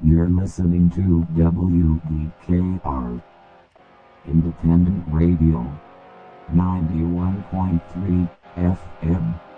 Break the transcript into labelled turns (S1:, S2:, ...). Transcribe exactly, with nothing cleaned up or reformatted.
S1: You're listening to W D K R Independent Radio ninety-one point three F M.